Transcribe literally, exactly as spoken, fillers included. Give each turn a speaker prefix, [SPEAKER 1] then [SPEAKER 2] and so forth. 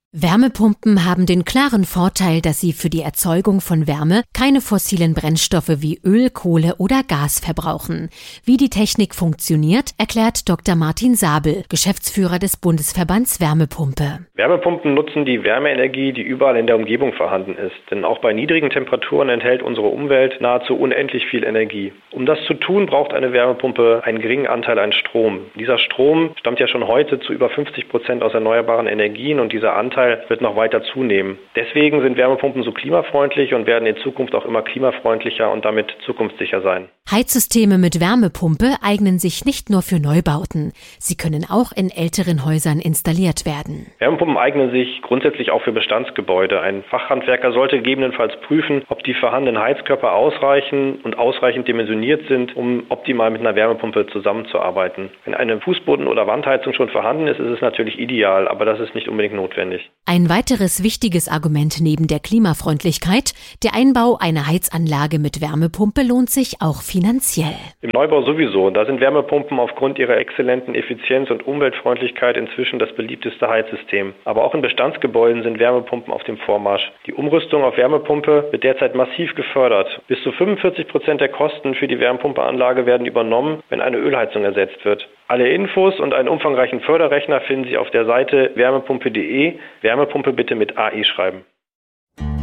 [SPEAKER 1] Wärmepumpen haben den klaren Vorteil, dass sie für die Erzeugung von Wärme keine fossilen Brennstoffe wie Öl, Kohle oder Gas verbrauchen. Wie die Technik funktioniert, erklärt Doktor Martin Sabel, Geschäftsführer des Bundesverbands Wärmepumpe.
[SPEAKER 2] Wärmepumpen nutzen die Wärmeenergie, die überall in der Umgebung vorhanden ist. Denn auch bei niedrigen Temperaturen enthält unsere Umwelt nahezu unendlich viel Energie. Um das zu tun, braucht eine Wärmepumpe einen geringen Anteil an Strom. Dieser Strom stammt ja schon heute zu über fünfzig Prozent aus erneuerbaren Energien und dieser Anteil wird noch weiter zunehmen. Deswegen sind Wärmepumpen so klimafreundlich und werden in Zukunft auch immer klimafreundlicher und damit zukunftssicher sein.
[SPEAKER 1] Heizsysteme mit Wärmepumpe eignen sich nicht nur für Neubauten. Sie können auch in älteren Häusern installiert werden.
[SPEAKER 2] Wärmepumpen eignen sich grundsätzlich auch für Bestandsgebäude. Ein Fachhandwerker sollte gegebenenfalls prüfen, ob die vorhandenen Heizkörper ausreichen und ausreichend dimensioniert sind, um optimal mit einer Wärmepumpe zusammenzuarbeiten. Wenn eine Fußboden- oder Wandheizung schon vorhanden ist, ist es natürlich ideal, aber das ist nicht unbedingt notwendig.
[SPEAKER 1] Ein weiteres wichtiges Argument neben der Klimafreundlichkeit: Der Einbau einer Heizanlage mit Wärmepumpe lohnt sich auch finanziell.
[SPEAKER 2] Im Neubau sowieso. Da sind Wärmepumpen aufgrund ihrer exzellenten Effizienz und Umweltfreundlichkeit inzwischen das beliebteste Heizsystem. Aber auch in Bestandsgebäuden sind Wärmepumpen auf dem Vormarsch. Die Umrüstung auf Wärmepumpe wird derzeit massiv gefördert. Bis zu fünfundvierzig Prozent der Kosten für die Wärmepumpeanlage werden übernommen, wenn eine Ölheizung ersetzt wird. Alle Infos und einen umfangreichen Förderrechner finden Sie auf der Seite wärmepumpe punkt de. Wärmepumpe bitte mit A I schreiben.